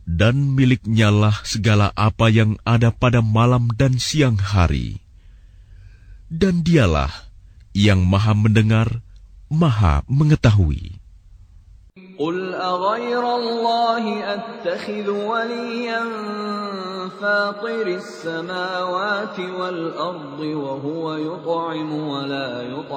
Dan miliknya lah segala apa yang ada pada malam dan siang hari. Dan dialah yang maha mendengar, maha mengetahui. قل أغير الله أتخذ وليا فاطر السماوات والأرض وهو يطعم ولا يطعم